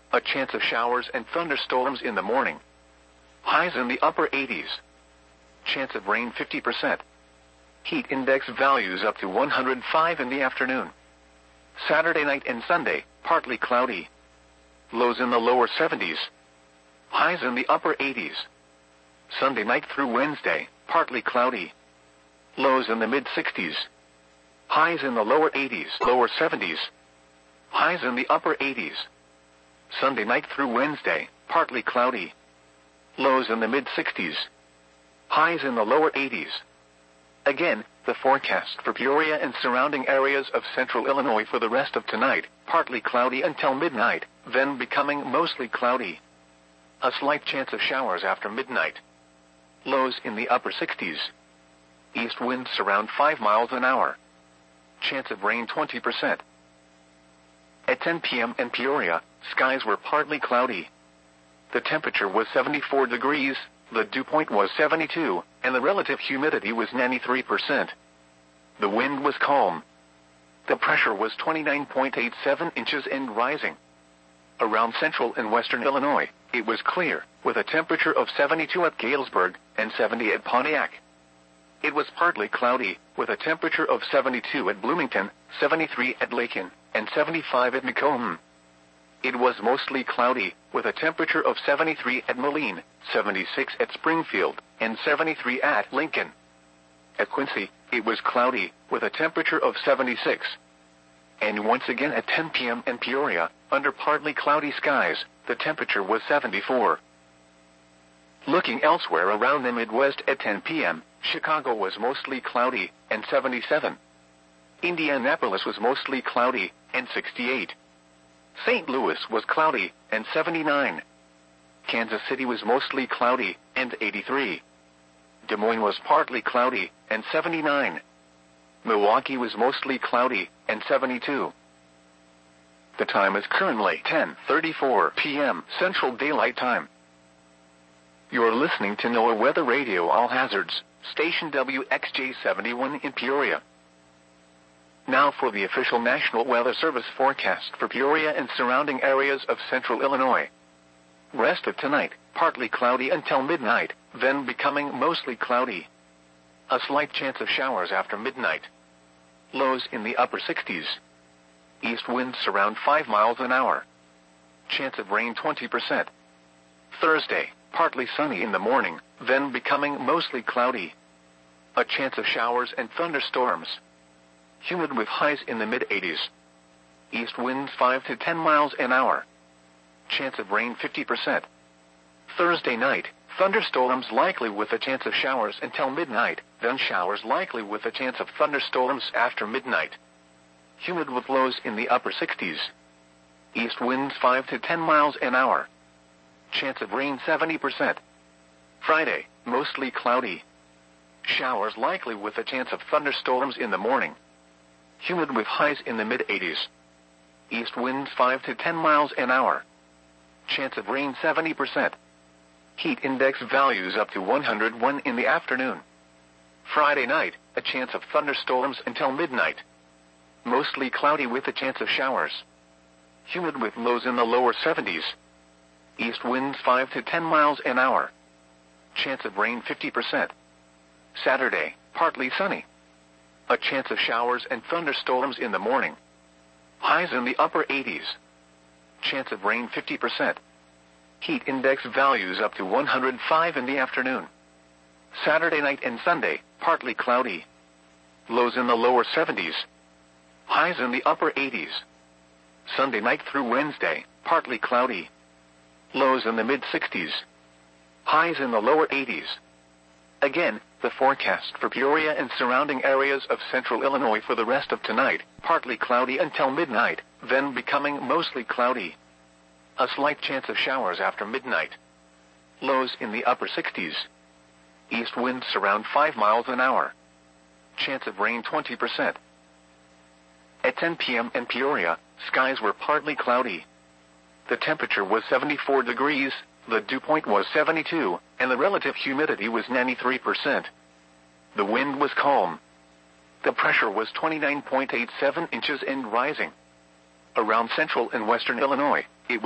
A chance of showers and thunderstorms in the morning. Highs in the upper 80s. Chance of rain 50%. Heat index values up to 105 in the afternoon. Saturday night and Sunday, partly cloudy. Lows in the lower 70s. Highs in the upper 80s. Sunday night through Wednesday, partly cloudy. Lows in the mid-60s. Highs in the lower 80s, lower 70s. Highs in the upper 80s. Sunday night through Wednesday, partly cloudy. Lows in the mid-60s. Highs in the lower 80s. Again, the forecast for Peoria and surrounding areas of central Illinois for the rest of tonight, partly cloudy until midnight, then becoming mostly cloudy. A slight chance of showers after midnight. Lows in the upper 60s. East winds around 5 miles an hour. Chance of rain 20%. At 10 p.m. in Peoria, skies were partly cloudy. The temperature was 74 degrees, the dew point was 72, and the relative humidity was 93%. The wind was calm. The pressure was 29.87 inches and rising. Around central and western Illinois, it was clear, with a temperature of 72 at Galesburg and 70 at Pontiac. It was partly cloudy, with a temperature of 72 at Bloomington, 73 at Lakin, and 75 at Macomb. It was mostly cloudy, with a temperature of 73 at Moline, 76 at Springfield, and 73 at Lincoln. At Quincy, it was cloudy, with a temperature of 76. And once again at 10 p.m. in Peoria, under partly cloudy skies, the temperature was 74. Looking elsewhere around the Midwest at 10 p.m., Chicago was mostly cloudy, and 77. Indianapolis was mostly cloudy, and 68. St. Louis was cloudy, and 79. Kansas City was mostly cloudy, and 83. Des Moines was partly cloudy, and 79. Milwaukee was mostly cloudy, and 72. The time is currently 10:34 p.m. Central Daylight Time. You're listening to NOAA Weather Radio All Hazards, station WXJ71 in Peoria. Now for the official National Weather Service forecast for Peoria and surrounding areas of central Illinois. Rest of tonight, partly cloudy until midnight, then becoming mostly cloudy. A slight chance of showers after midnight. Lows in the upper 60s. East winds around 5 miles an hour. Chance of rain 20%. Thursday, partly sunny in the morning, then becoming mostly cloudy. A chance of showers and thunderstorms. Humid with highs in the mid-80s. East winds 5 to 10 miles an hour. Chance of rain 50%. Thursday night, thunderstorms likely with a chance of showers until midnight, then showers likely with a chance of thunderstorms after midnight. Humid with lows in the upper 60s. East winds 5 to 10 miles an hour. Chance of rain 70%. Friday, mostly cloudy. Showers likely with a chance of thunderstorms in the morning. Humid with highs in the mid-80s. East winds 5 to 10 miles an hour. Chance of rain 70%. Heat index values up to 101 in the afternoon. Friday night, a chance of thunderstorms until midnight. Mostly cloudy with a chance of showers. Humid with lows in the lower 70s. East winds 5 to 10 miles an hour. Chance of rain 50%. Saturday, partly sunny. A chance of showers and thunderstorms in the morning. Highs in the upper 80s. Chance of rain 50%. Heat index values up to 105 in the afternoon. Saturday night and Sunday, partly cloudy. Lows in the lower 70s. Highs in the upper 80s. Sunday night through Wednesday, partly cloudy. Lows in the mid-60s. Highs in the lower 80s. Again, the forecast for Peoria and surrounding areas of central Illinois for the rest of tonight, partly cloudy until midnight, then becoming mostly cloudy. A slight chance of showers after midnight. Lows in the upper 60s. East winds around 5 miles an hour. Chance of rain 20%. At 10 p.m. in Peoria, skies were partly cloudy. The temperature was 74 degrees, the dew point was 72, and the relative humidity was 93%. The wind was calm. The pressure was 29.87 inches and rising. Around central and western Illinois,